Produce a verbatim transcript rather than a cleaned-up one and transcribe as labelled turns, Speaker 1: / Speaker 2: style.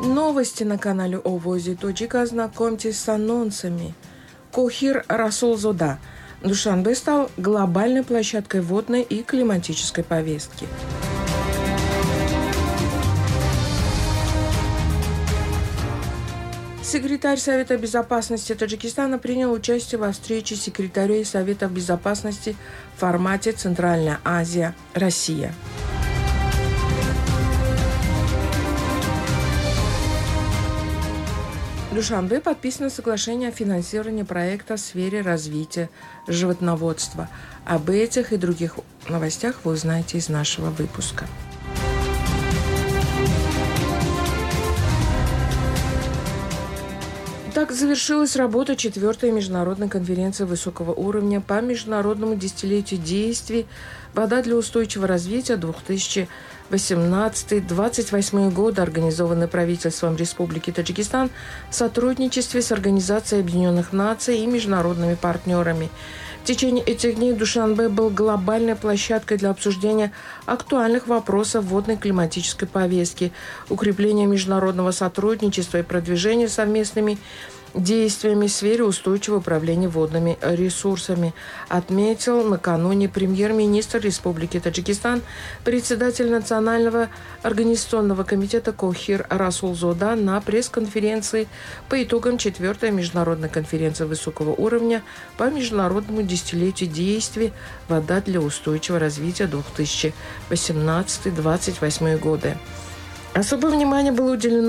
Speaker 1: Новости на канале Овози Тоджика. Ознакомьтесь с анонсами. Кохир Расулзода. Душанбе стал глобальной площадкой водной и климатической повестки. Секретарь Совета безопасности Таджикистана принял участие во встрече секретарей Совета безопасности в формате Центральная Азия, Россия. В Душанбе подписано соглашение о финансировании проекта в сфере развития животноводства. Об этих и других новостях вы узнаете из нашего выпуска. Так завершилась работа четвертой международной конференции высокого уровня по международному десятилетию действий «Вода для устойчивого развития» две тысячи восемнадцатый — две тысячи двадцать восьмой годы, организованной правительством Республики Таджикистан в сотрудничестве с Организацией Объединенных Наций и международными партнерами. В течение этих дней Душанбе был глобальной площадкой для обсуждения актуальных вопросов водной климатической повестки, укрепления международного сотрудничества и продвижения совместными действиями в сфере устойчивого управления водными ресурсами, отметил накануне премьер-министр Республики Таджикистан, председатель Национального организационного комитета Кохир Расулзода на пресс-конференции по итогам четвертой международной конференции высокого уровня по международному десятилетию действий «Вода для устойчивого развития» две тысячи восемнадцатый — две тысячи двадцать восьмой годы. Особое внимание было уделено